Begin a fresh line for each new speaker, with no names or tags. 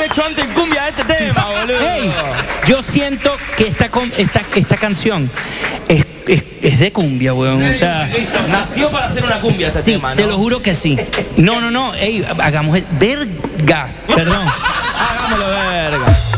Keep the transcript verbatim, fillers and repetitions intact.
haber hecho antes cumbia de este tema, boludo.
Ey, yo siento que esta, esta, esta canción es, es, es de cumbia, weón. O sea,
nació para hacer una cumbia ese
sí,
tema, ¿no?
te lo juro que sí. No, no, no. Ey, hagamos el... Verga. Perdón.
Hagámoslo verga.